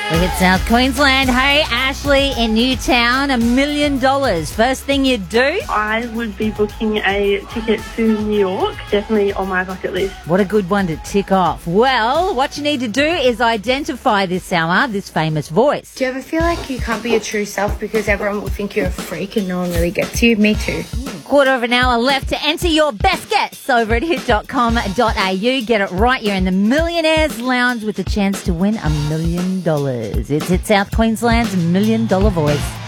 We hit South Queensland. Hey, Ashley in Newtown, $1 million. First thing you do? I would be booking a ticket to New York, definitely on my bucket list. What a good one to tick off. Well, what you need to do is identify this hour, this famous voice. Do you ever feel like you can't be your true self because everyone will think you're a freak and no one really gets you? Me too. Quarter of an hour left to enter your best guess over at hit.com.au. Get it right. You're in the Millionaires Lounge with a chance to win $1 million. It's South Queensland's $1 million voice.